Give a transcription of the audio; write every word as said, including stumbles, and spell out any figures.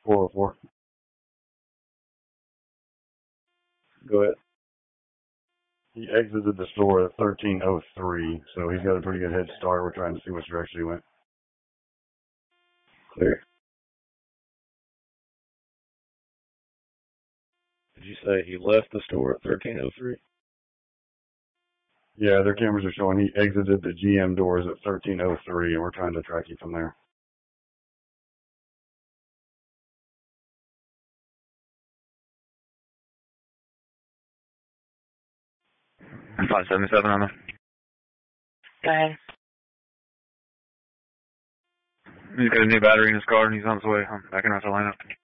four oh four. Go ahead. He exited the store at thirteen oh three, so he's got a pretty good head start. We're trying to see which direction he went. Clear. Did you say he left the store at thirteen oh three? Yeah, their cameras are showing he exited the G M doors at thirteen oh three, and we're trying to track you from there. I'm five seventy-seven on there. Go ahead. He's got a new battery in his car, and he's on his way. I'm backing out to line up.